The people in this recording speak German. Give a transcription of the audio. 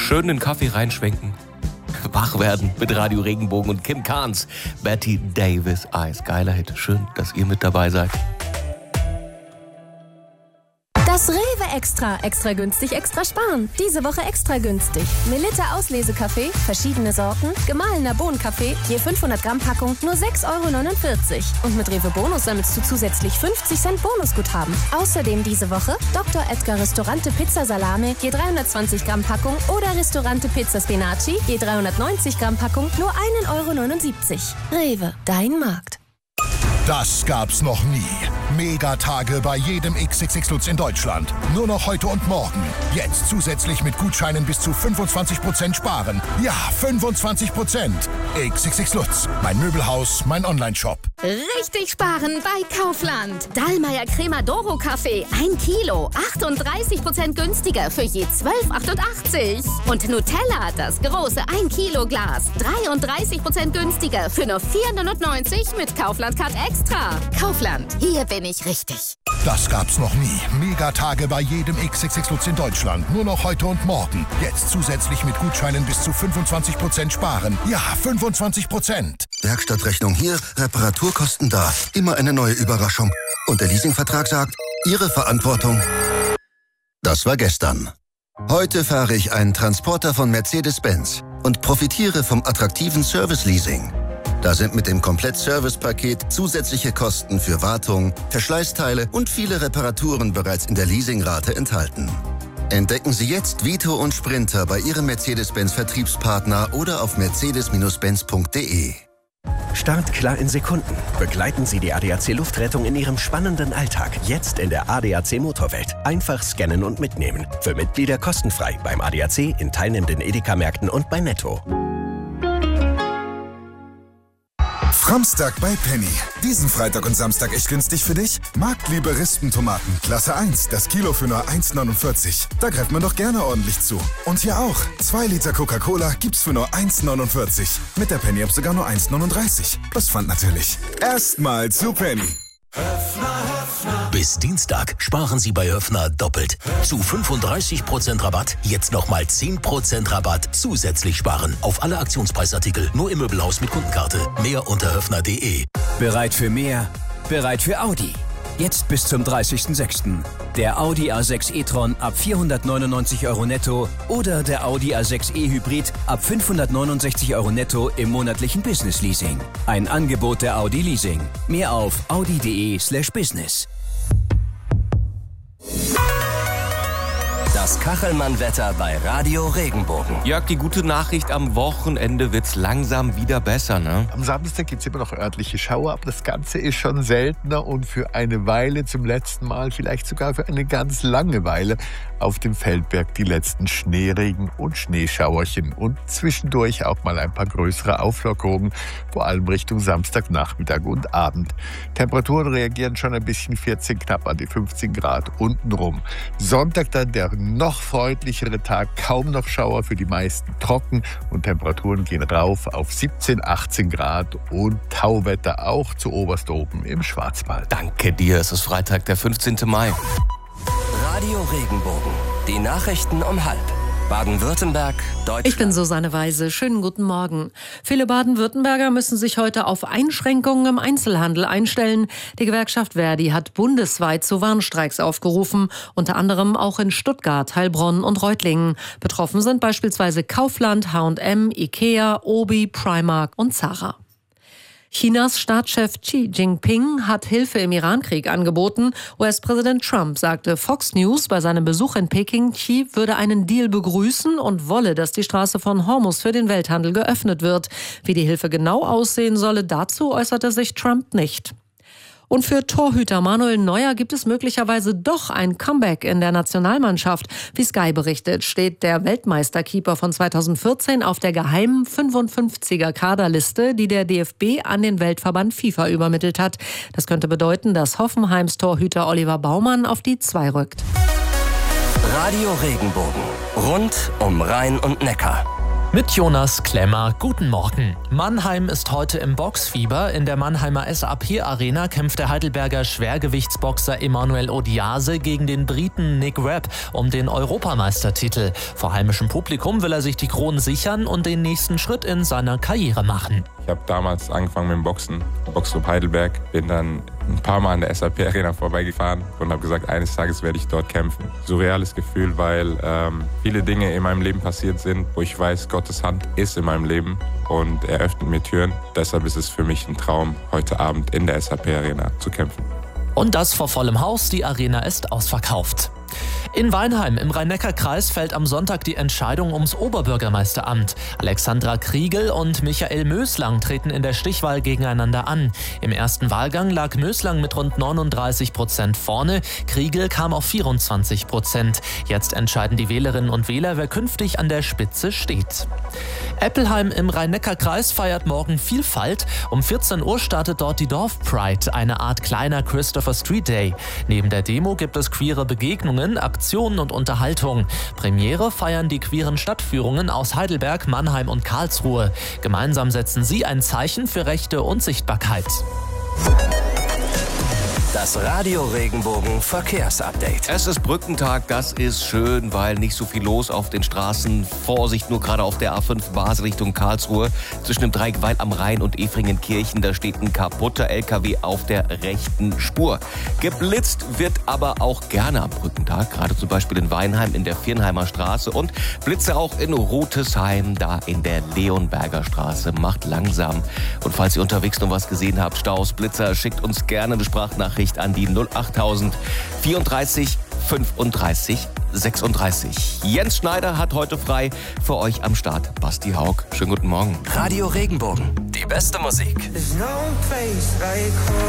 schön den Kaffee reinschwenken. Wach werden mit Radio Regenbogen und Kim Carnes. Betty Davis Eyes. Geiler Hit. Schön, dass ihr mit dabei seid. Das Rewe Extra. Extra günstig, extra sparen. Diese Woche extra günstig. Melitta Auslesekaffee, verschiedene Sorten, gemahlener Bohnenkaffee, je 500 Gramm Packung, nur 6,49 €. Und mit Rewe Bonus sammelst du zusätzlich 50 Cent Bonusguthaben. Außerdem diese Woche Dr. Edgar Ristorante Pizza Salame, je 320 Gramm Packung oder Ristorante Pizza Spinaci, je 390 Gramm Packung, nur 1,79 €. Rewe, dein Markt. Das gab's noch nie. Megatage bei jedem XXX Lutz in Deutschland. Nur noch heute und morgen. Jetzt zusätzlich mit Gutscheinen bis zu 25% sparen. Ja, 25%. XXX Lutz. Mein Möbelhaus, mein Onlineshop. Richtig sparen bei Kaufland. Dallmayr Crema Doro Kaffee, 1 Kilo, 38% günstiger für je 12,88 €. Und Nutella, das große 1 Kilo Glas, 33% günstiger für nur 4,90 € mit Kaufland Card Extra. Kaufland, hier bin ich richtig. Das gab's noch nie. Megatage bei jedem XXX Lutz in Deutschland. Nur noch heute und morgen. Jetzt zusätzlich mit Gutscheinen bis zu 25% sparen. Ja, 25%. Werkstattrechnung hier, Reparaturkosten da. Immer eine neue Überraschung. Und der Leasingvertrag sagt, Ihre Verantwortung. Das war gestern. Heute fahre ich einen Transporter von Mercedes-Benz und profitiere vom attraktiven Service-Leasing. Da sind mit dem Komplett-Service-Paket zusätzliche Kosten für Wartung, Verschleißteile und viele Reparaturen bereits in der Leasingrate enthalten. Entdecken Sie jetzt Vito und Sprinter bei Ihrem Mercedes-Benz-Vertriebspartner oder auf mercedes-benz.de. Start klar in Sekunden. Begleiten Sie die ADAC Luftrettung in Ihrem spannenden Alltag. Jetzt in der ADAC Motorwelt. Einfach scannen und mitnehmen. Für Mitglieder kostenfrei beim ADAC, in teilnehmenden Edeka-Märkten und bei Netto. Framstag bei Penny. Diesen Freitag und Samstag echt günstig für dich? Marktliebe Rispentomaten, Klasse 1, das Kilo für nur 1,49 €. Da greift man doch gerne ordentlich zu. Und hier auch. 2 Liter Coca-Cola gibt's für nur 1,49 €. Mit der Penny-App sogar nur 1,39 €. Plus Pfand natürlich. Erstmal zu Penny. Bis Dienstag sparen Sie bei Höffner doppelt. Zu 35% Rabatt, jetzt nochmal 10% Rabatt zusätzlich sparen. Auf alle Aktionspreisartikel, nur im Möbelhaus mit Kundenkarte. Mehr unter höffner.de. Bereit für mehr? Bereit für Audi. Jetzt bis zum 30.06. Der Audi A6 e-tron ab 499 € netto oder der Audi A6 e-Hybrid ab 569 € netto im monatlichen Business-Leasing. Ein Angebot der Audi Leasing. Mehr auf audi.de/business. Das Kachelmann-Wetter bei Radio Regenbogen. Jörg, die gute Nachricht, am Wochenende wird's langsam wieder besser, ne? Am Samstag gibt's immer noch örtliche Schauer, aber das Ganze ist schon seltener und für eine Weile zum letzten Mal, vielleicht sogar für eine ganz lange Weile, auf dem Feldberg die letzten Schneeregen und Schneeschauerchen und zwischendurch auch mal ein paar größere Auflockerungen, vor allem Richtung Samstagnachmittag und Abend. Temperaturen reagieren schon ein bisschen 14, knapp an die 15 Grad untenrum. Sonntag dann der noch freundlichere Tag, kaum noch Schauer, für die meisten trocken und Temperaturen gehen rauf auf 17, 18 Grad und Tauwetter auch zu oberstoben im Schwarzwald. Danke dir, es ist Freitag, der 15. Mai. Radio Regenbogen. Die Nachrichten um 12:30. Baden-Württemberg, Deutschland. Ich bin Susanne Weise. Schönen guten Morgen. Viele Baden-Württemberger müssen sich heute auf Einschränkungen im Einzelhandel einstellen. Die Gewerkschaft Verdi hat bundesweit zu Warnstreiks aufgerufen, unter anderem auch in Stuttgart, Heilbronn und Reutlingen. Betroffen sind beispielsweise Kaufland, H&M, Ikea, Obi, Primark und Zara. Chinas Staatschef Xi Jinping hat Hilfe im Iran-Krieg angeboten. US-Präsident Trump sagte Fox News bei seinem Besuch in Peking, Xi würde einen Deal begrüßen und wolle, dass die Straße von Hormuz für den Welthandel geöffnet wird. Wie die Hilfe genau aussehen solle, dazu äußerte sich Trump nicht. Und für Torhüter Manuel Neuer gibt es möglicherweise doch ein Comeback in der Nationalmannschaft. Wie Sky berichtet, steht der Weltmeisterkeeper von 2014 auf der geheimen 55er-Kaderliste, die der DFB an den Weltverband FIFA übermittelt hat. Das könnte bedeuten, dass Hoffenheims Torhüter Oliver Baumann auf die 2 rückt. Radio Regenbogen. Rund um Rhein und Neckar. Mit Jonas Klemmer, guten Morgen. Mannheim ist heute im Boxfieber. In der Mannheimer SAP-Arena kämpft der Heidelberger Schwergewichtsboxer Emmanuel Odiase gegen den Briten Nick Webb um den Europameistertitel. Vor heimischem Publikum will er sich die Krone sichern und den nächsten Schritt in seiner Karriere machen. Ich habe damals angefangen mit dem Boxen, Boxclub Heidelberg, bin dann ein paar Mal an der SAP-Arena vorbeigefahren und habe gesagt, eines Tages werde ich dort kämpfen. Surreales Gefühl, weil viele Dinge in meinem Leben passiert sind, wo ich weiß, Gottes Hand ist in meinem Leben und er öffnet mir Türen. Deshalb ist es für mich ein Traum, heute Abend in der SAP-Arena zu kämpfen. Und das vor vollem Haus, die Arena ist ausverkauft. In Weinheim im Rhein-Neckar-Kreis fällt am Sonntag die Entscheidung ums Oberbürgermeisteramt. Alexandra Kriegel und Michael Möslang treten in der Stichwahl gegeneinander an. Im ersten Wahlgang lag Möslang mit rund 39% vorne, Kriegel kam auf 24%. Jetzt entscheiden die Wählerinnen und Wähler, wer künftig an der Spitze steht. Eppelheim im Rhein-Neckar-Kreis feiert morgen Vielfalt. Um 14 Uhr startet dort die Dorfpride, eine Art kleiner Christopher Street Day. Neben der Demo gibt es queere Begegnungen, Aktionen und Unterhaltung. Premiere feiern die queeren Stadtführungen aus Heidelberg, Mannheim und Karlsruhe. Gemeinsam setzen sie ein Zeichen für Rechte und Sichtbarkeit. Das Radio Regenbogen Verkehrsupdate. Es ist Brückentag, das ist schön, weil nicht so viel los auf den Straßen. Vorsicht nur gerade auf der A5 Basel Richtung Karlsruhe. Zwischen dem Dreieck Weil am Rhein und Efringenkirchen, da steht ein kaputter LKW auf der rechten Spur. Geblitzt wird aber auch gerne am Brückentag, gerade zum Beispiel in Weinheim in der Viernheimer Straße und Blitze auch in Rotesheim, da in der Leonberger Straße. Macht langsam. Und falls ihr unterwegs noch was gesehen habt, Staus, Blitzer, schickt uns gerne eine Sprachnachricht an die 08000 34 35 36. Jens Schneider hat heute frei, für euch am Start Basti Haug. Schönen guten Morgen. Radio Regenbogen, die beste Musik.